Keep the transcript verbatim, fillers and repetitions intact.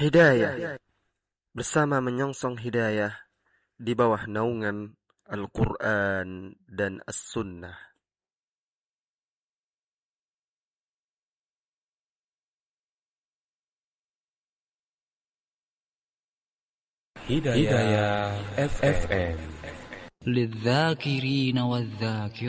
Hidayah bersama menyongsong hidayah di bawah naungan Al-Quran dan As-Sunnah. Hidayah F M للذاكرين والذاكرات